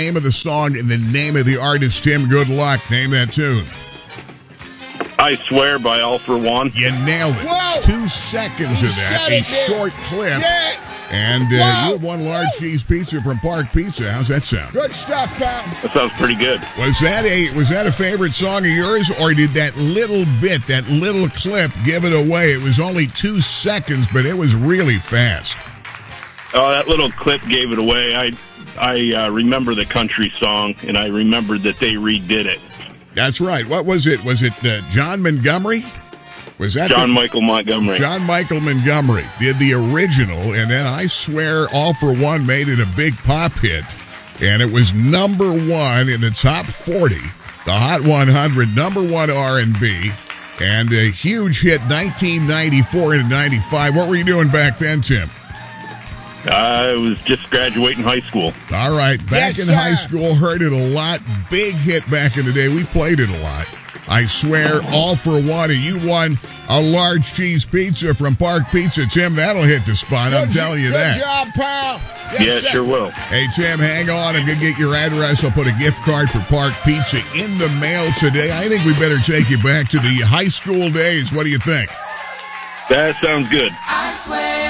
name of the song and the name of the artist. Tim, good luck. Name that tune. I Swear by All for One. You nailed it. Whoa. 2 seconds of that. A short clip. Yeah. And you have one large cheese pizza from Park Pizza. How's that sound? Good stuff, pal. That sounds pretty good. Was that a favorite song of yours, or did that little bit, that little clip, give it away? It was only 2 seconds, but it was really fast. Oh, that little clip gave it away. I remember the country song, and I remembered that they redid it. That's right. What was it? Was it John Montgomery? Was that John Michael Montgomery? John Michael Montgomery did the original, and then I Swear All for One made it a big pop hit, and it was number 1 in the top 40, the Hot 100, number 1 R&B, and a huge hit 1994 into 95. What were you doing back then, Tim? I was just graduating high school. All right, back Yes, in high sir. school, heard it a lot. Big hit back in the day. We played it a lot. I Swear All for One, and you won a large cheese pizza from Park Pizza. Tim, that'll hit the spot. I'm telling you that. Good job, pal. Yes, Yeah, sir. sure will. Hey, Tim, hang on. I'm going to get your address. I'll put a gift card for Park Pizza in the mail today. I think we better take you back to the high school days. What do you think? That sounds good. I swear.